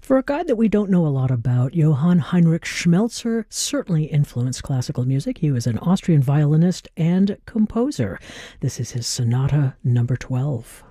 For a guy that we don't know a lot about, Johann Heinrich Schmelzer certainly influenced classical music. He was an Austrian violinist and composer. This is his Sonata number 12.